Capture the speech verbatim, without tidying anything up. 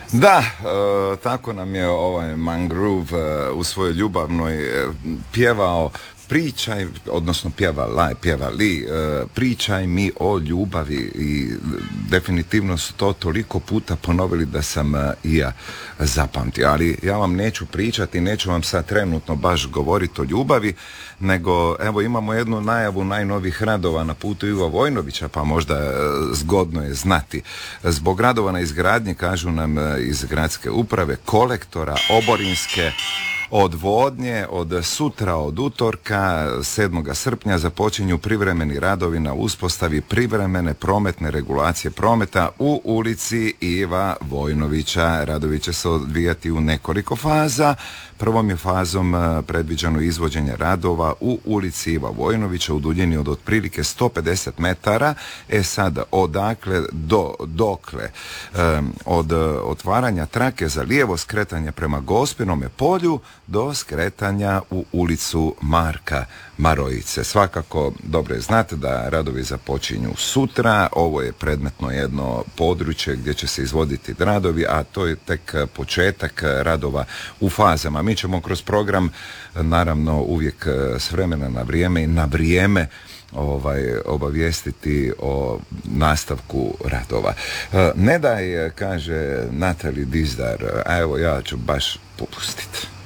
Da, e, tako nam je ovaj Mangrove e, u svojoj ljubavnoj e, pjevao pričaj, odnosno pjevala, pjevali, e, pričaj mi o ljubavi i definitivno su to toliko puta ponovili da sam e, i ja zapamtio, ali ja vam neću pričati, neću vam sad trenutno baš govoriti o ljubavi, nego evo imamo jednu najavu najnovih radova na putu Iva Vojnovića, pa možda e, zgodno je znati. Zbog radova na izgradnji, kažu nam e, iz gradske uprave, kolektora oborinske odvodnje, od sutra, od utorka sedmog srpnja započinju privremeni radovi na uspostavi privremene prometne regulacije prometa u ulici Iva Vojnovića. Radovi će se odvijati u nekoliko faza. Prvom je fazom predviđeno izvođenje radova u ulici Iva Vojnovića u duljini od otprilike sto pedeset metara. E sad, odakle do dokle? Um, od otvaranja trake za lijevo skretanje prema Gospinome polju do skretanja u ulicu Marka Marojice. Svakako dobro je znati da radovi započinju sutra. Ovo je predmetno jedno područje gdje će se izvoditi radovi, a to je tek početak radova u fazama. Mi ćemo kroz program naravno uvijek s vremena na vrijeme i na vrijeme ovaj, obavijestiti o nastavku radova. Ne daj, kaže Natali Dizdar, a evo ja ću baš popustiti.